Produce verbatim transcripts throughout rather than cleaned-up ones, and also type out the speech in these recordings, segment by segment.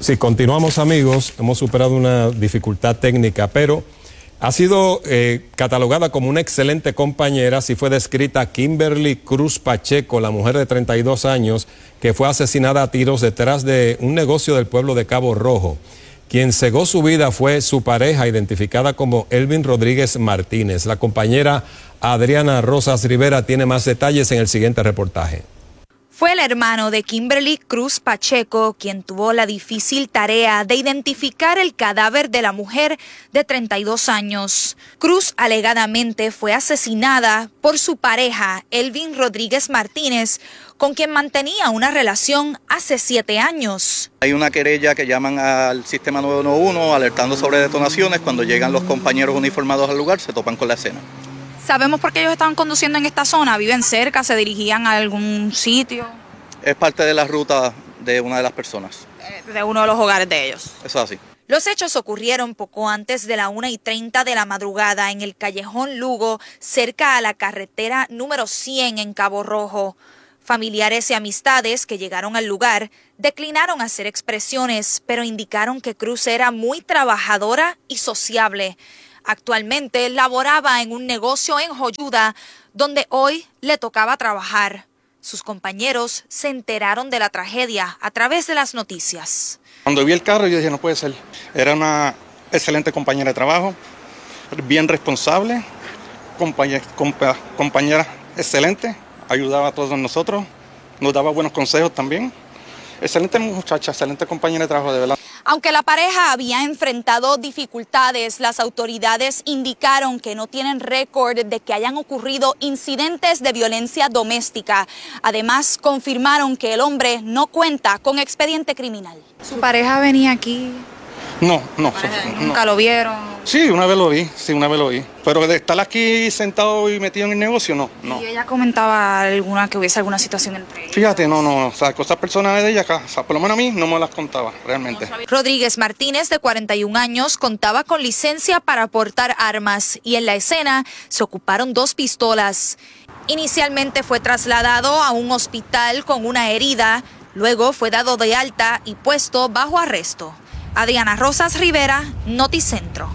Sí, continuamos, amigos. Hemos superado una dificultad técnica, pero ha sido eh, catalogada como una excelente compañera. Así fue descrita Kimberly Cruz Pacheco, la mujer de treinta y dos años, que fue asesinada a tiros detrás de un negocio del pueblo de Cabo Rojo. Quien cegó su vida fue su pareja, identificada como Elvin Rodríguez Martínez. La compañera Adriana Rosas Rivera tiene más detalles en el siguiente reportaje. Fue el hermano de Kimberly Cruz Pacheco quien tuvo la difícil tarea de identificar el cadáver de la mujer de treinta y dos años. Cruz alegadamente fue asesinada por su pareja, Elvin Rodríguez Martínez, con quien mantenía una relación hace siete años. Hay una querella que llaman al sistema nueve uno uno alertando sobre detonaciones. Cuando llegan los compañeros uniformados al lugar, se topan con la escena. ¿Sabemos por qué ellos estaban conduciendo en esta zona? ¿Viven cerca? ¿Se dirigían a algún sitio? Es parte de la ruta de una de las personas. De uno de los hogares de ellos. Eso es así. Los hechos ocurrieron poco antes de la una y treinta de la madrugada en el Callejón Lugo, cerca a la carretera número cien en Cabo Rojo. Familiares y amistades que llegaron al lugar declinaron hacer expresiones, pero indicaron que Cruz era muy trabajadora y sociable. Actualmente laboraba en un negocio en Joyuda, donde hoy le tocaba trabajar. Sus compañeros se enteraron de la tragedia a través de las noticias. Cuando vi el carro yo dije, no puede ser. Era una excelente compañera de trabajo, bien responsable, compañera, compa, compañera excelente, ayudaba a todos nosotros, nos daba buenos consejos también. Excelente muchacha, excelente compañera de trabajo, de verdad. Aunque la pareja había enfrentado dificultades, las autoridades indicaron que no tienen récord de que hayan ocurrido incidentes de violencia doméstica. Además, confirmaron que el hombre no cuenta con expediente criminal. ¿Su pareja venía aquí? No, no. ¿Nunca no. lo vieron? Sí, una vez lo vi, sí, una vez lo vi. Pero de estar aquí sentado y metido en el negocio, no, no. ¿Y ella comentaba alguna que hubiese alguna situación entre ellos? Fíjate, no, no, o sea, cosas personales de ella acá, o sea, por lo menos a mí no me las contaba, realmente. Rodríguez Martínez, de cuarenta y un años, contaba con licencia para portar armas y en la escena se ocuparon dos pistolas. Inicialmente fue trasladado a un hospital con una herida, luego fue dado de alta y puesto bajo arresto. Adriana Rosas Rivera, Noticentro.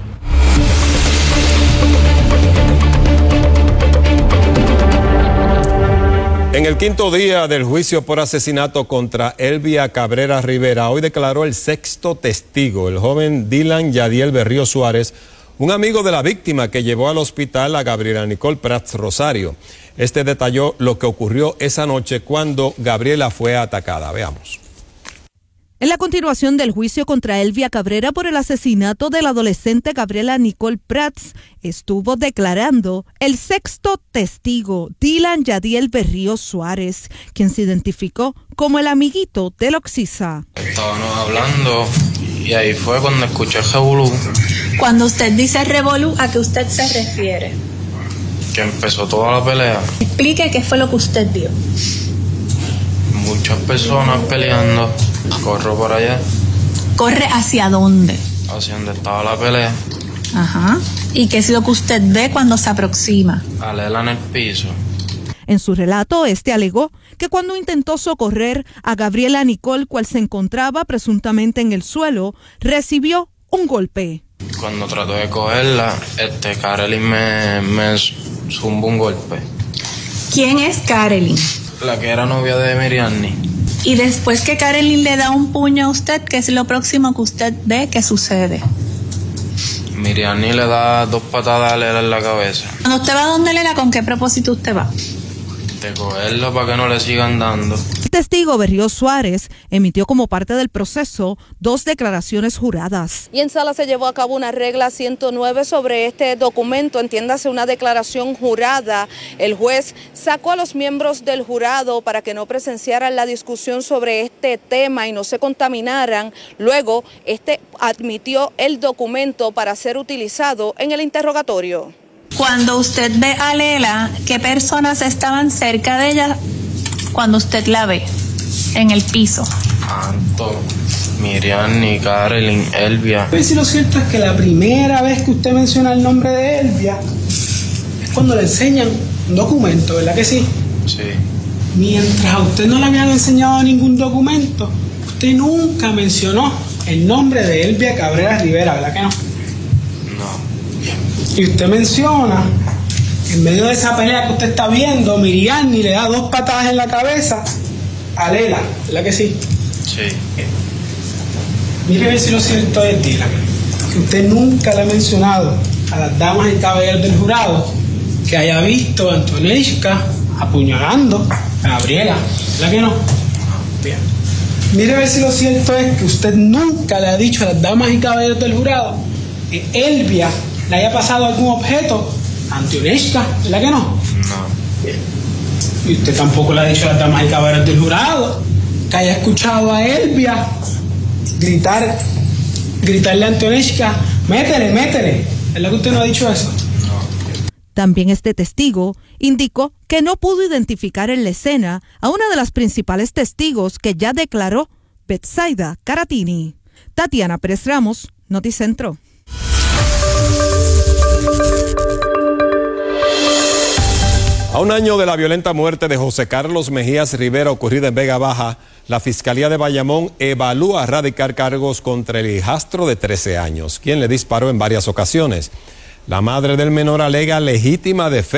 En el quinto día del juicio por asesinato contra Elvia Cabrera Rivera, hoy declaró el sexto testigo, el joven Dylan Yadiel Berrío Suárez, un amigo de la víctima que llevó al hospital a Gabriela Nicole Prats Rosario. Este detalló lo que ocurrió esa noche cuando Gabriela fue atacada. Veamos. En la continuación del juicio contra Elvia Cabrera por el asesinato de la adolescente Gabriela Nicole Prats, estuvo declarando el sexto testigo, Dylan Yadiel Berrío Suárez, quien se identificó como el amiguito del Oxisa. Estábamos hablando y ahí fue cuando escuché revolú. Cuando usted dice revolú, ¿a qué usted se refiere? Que empezó toda la pelea. Explique qué fue lo que usted vio. Muchas personas peleando. Corro por allá. ¿Corre hacia dónde? Hacia donde estaba la pelea. Ajá. ¿Y qué es lo que usted ve cuando se aproxima? A Lela en el piso. En su relato, este alegó que cuando intentó socorrer a Gabriela Nicole, cual se encontraba presuntamente en el suelo, recibió un golpe. Cuando trató de cogerla, este Karelin me, me zumbó un golpe. ¿Quién es Karelin? La que era novia de Mirianni. Y después que Karelin le da un puño a usted, ¿qué es lo próximo que usted ve que sucede? Mirianni le da dos patadas a Lela en la cabeza. Cuando usted va donde Lela, ¿con qué propósito usted va? De cogerla para que no le sigan dando. El testigo Berrío Suárez emitió como parte del proceso dos declaraciones juradas. Y en sala se llevó a cabo una regla ciento nueve sobre este documento, entiéndase una declaración jurada. El juez sacó a los miembros del jurado para que no presenciaran la discusión sobre este tema y no se contaminaran. Luego, este admitió el documento para ser utilizado en el interrogatorio. Cuando usted ve a Lela, ¿qué personas estaban cerca de ella cuando usted la ve en el piso? Anto, Mirianni, Karelin, Elvia. Si lo cierto es que la primera vez que usted menciona el nombre de Elvia es cuando le enseñan un documento, ¿verdad que sí? Sí. Mientras a usted no le habían enseñado ningún documento, usted nunca mencionó el nombre de Elvia Cabrera Rivera, ¿verdad que no? No. Y usted menciona, en medio de esa pelea que usted está viendo, Miriani le da dos patadas en la cabeza a Lela, ¿verdad que sí? Sí. Mire a ver si lo cierto es, Dylan, que usted nunca le ha mencionado a las damas y caballeros del jurado que haya visto a Antonishka apuñalando a Gabriela, ¿verdad que no? Bien. Mire a ver si lo cierto es que usted nunca le ha dicho a las damas y caballeros del jurado que Elvia le haya pasado algún objeto a Antonishka, ¿verdad que no? No. Bien. Y usted tampoco le ha dicho a las damas y caballeros del jurado que haya escuchado a Elvia gritar, gritarle a Antonishka, métele, métele. ¿Verdad que usted no ha dicho eso? También este testigo indicó que no pudo identificar en la escena a una de las principales testigos que ya declaró, Betsaida Caratini. Tatiana Pérez Ramos, Noticentro. A un año de la violenta muerte de José Carlos Mejías Rivera ocurrida en Vega Baja, la Fiscalía de Bayamón evalúa radicar cargos contra el hijastro de trece años, quien le disparó en varias ocasiones. La madre del menor alega legítima defensa